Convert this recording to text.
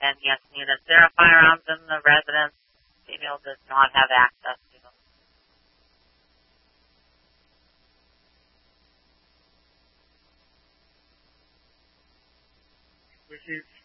And yes, if there are firearms in the residence, female does not have access to them. Which is